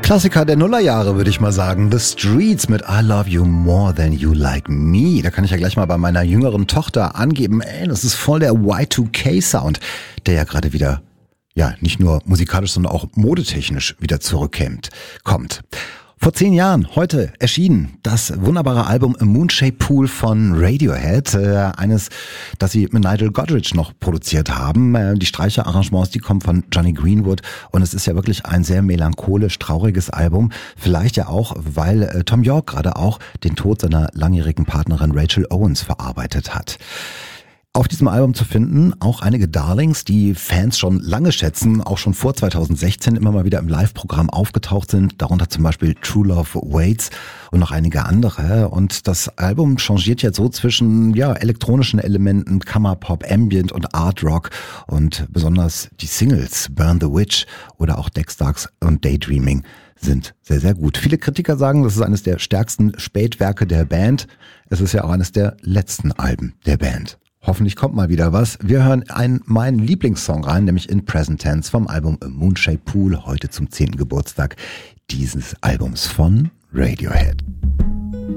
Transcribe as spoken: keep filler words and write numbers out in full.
Klassiker der Nullerjahre, würde ich mal sagen. The Streets mit I Love You More Than You Like Me. Da kann ich ja gleich mal bei meiner jüngeren Tochter angeben, ey, das ist voll der Y zwei K Sound, der ja gerade wieder, ja, nicht nur musikalisch, sondern auch modetechnisch wieder zurückkommt. Kommt. Vor zehn Jahren, heute erschienen, das wunderbare Album A Moonshaped Pool von Radiohead, äh, eines, das sie mit Nigel Godrich noch produziert haben. Äh, die Streicherarrangements, die kommen von Johnny Greenwood und es ist ja wirklich ein sehr melancholisch, trauriges Album. Vielleicht ja auch, weil äh, Thom Yorke gerade auch den Tod seiner langjährigen Partnerin Rachel Owens verarbeitet hat. Auf diesem Album zu finden auch einige Darlings, die Fans schon lange schätzen, auch schon vor zweitausendsechzehn immer mal wieder im Live-Programm aufgetaucht sind, darunter zum Beispiel True Love Waits und noch einige andere. Und das Album changiert jetzt so zwischen ja elektronischen Elementen, Kammerpop, Ambient und Art Rock und besonders die Singles Burn the Witch oder auch Deckstarks und Daydreaming sind sehr, sehr gut. Viele Kritiker sagen, das ist eines der stärksten Spätwerke der Band. Es ist ja auch eines der letzten Alben der Band. Hoffentlich kommt mal wieder was. Wir hören einen meinen Lieblingssong rein, nämlich In Present Tense vom Album A Moonshaped Pool, heute zum zehnten Geburtstag dieses Albums von Radiohead.